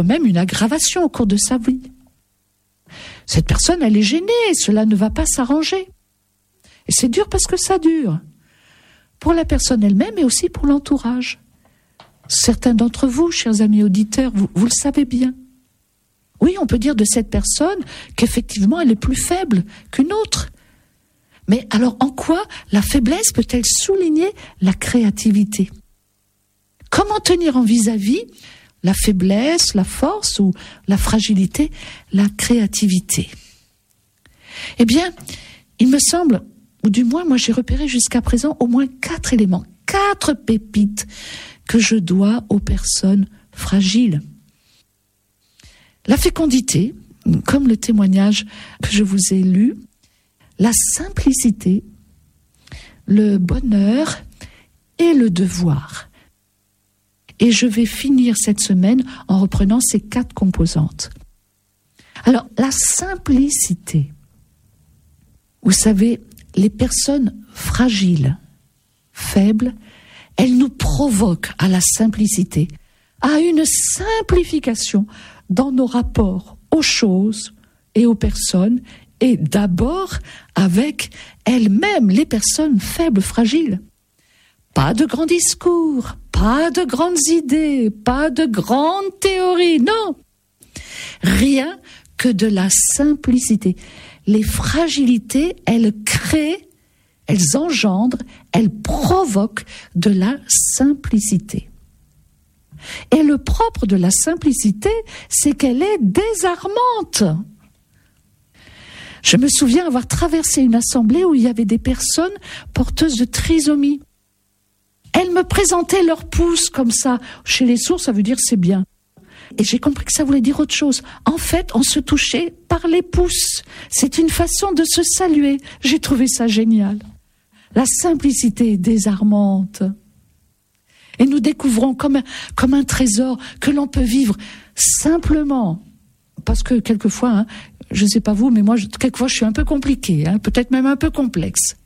peut-être même une aggravation au cours de sa vie. Cette personne, elle est gênée, cela ne va pas s'arranger. Et c'est dur parce que ça dure. Pour la personne elle-même et aussi pour l'entourage. Certains d'entre vous, chers amis auditeurs, vous le savez bien. Oui, on peut dire de cette personne qu'effectivement elle est plus faible qu'une autre. Mais alors en quoi la faiblesse peut-elle souligner la créativité ? Comment tenir en vis-à-vis la faiblesse, la force ou la fragilité, la créativité ? Eh bien, il me semble, ou du moins moi j'ai repéré jusqu'à présent au moins 4 éléments, 4 pépites que je dois aux personnes fragiles. La fécondité, comme le témoignage que je vous ai lu, la simplicité, le bonheur et le devoir. Et je vais finir cette semaine en reprenant ces 4 composantes. Alors, la simplicité. Vous savez, les personnes fragiles, faibles, elles nous provoquent à la simplicité, à une simplification dans nos rapports aux choses et aux personnes, et d'abord avec elles-mêmes, les personnes faibles, fragiles. Pas de grands discours, pas de grandes idées, pas de grandes théories, non. Rien que de la simplicité. Les fragilités, elles créent, elles engendrent, elles provoquent de la simplicité. Et le propre de la simplicité, c'est qu'elle est désarmante. Je me souviens avoir traversé une assemblée où il y avait des personnes porteuses de trisomie. Elles me présentaient leur pouce comme ça. Chez les sourds, ça veut dire c'est bien. Et j'ai compris que ça voulait dire autre chose. En fait, on se touchait par les pouces. C'est une façon de se saluer. J'ai trouvé ça génial. La simplicité est désarmante. Et nous découvrons comme un trésor que l'on peut vivre simplement. Parce que quelquefois, je ne sais pas vous, mais moi, quelquefois, je suis un peu compliquée, peut-être même un peu complexe.